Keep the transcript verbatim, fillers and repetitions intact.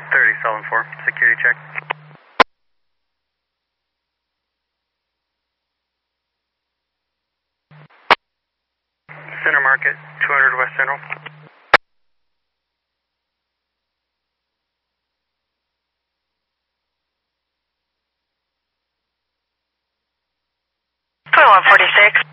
thirty, Sullivan four, security check. Center Market, two hundred West Central. twenty-one forty-six.